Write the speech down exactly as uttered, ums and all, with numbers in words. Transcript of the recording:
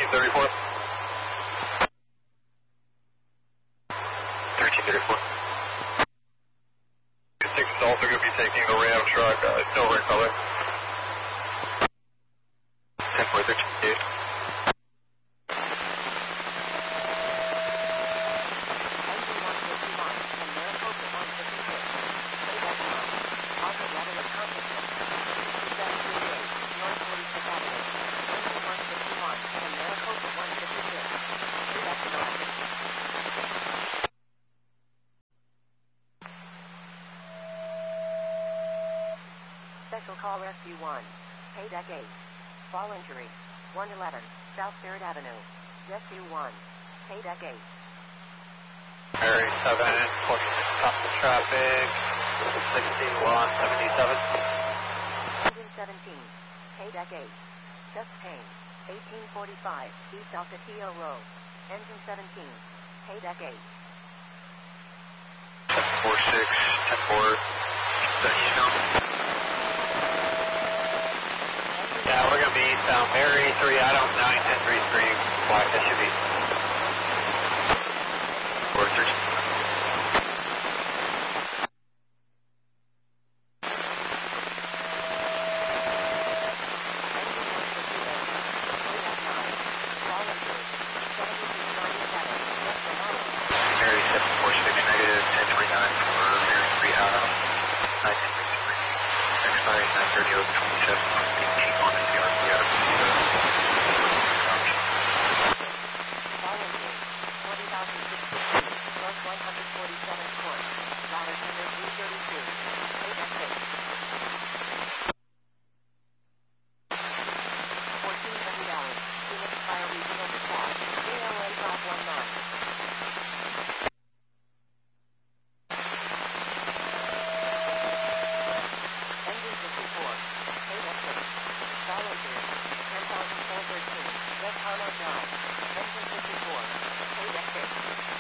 thirteen thirty-four. thirteen thirty-four. six is also going to be taking the Ram truck, uh, silver color. ten four thirteen eight. Special call Rescue one. K deck eight. Fall injury. one eleven, South third Avenue. Rescue one. K deck eight. Mary seven, forty-six, stop the traffic. sixty-one seventy-seven. Engine seventeen. K deck eight. Chest pain. eighteen forty-five, East Ocotillo Road. Engine seventeen. K deck eight. seven four six, ten four. Yeah, we're going to be eastbound Mary three, Adam nine ten three three, black S U V.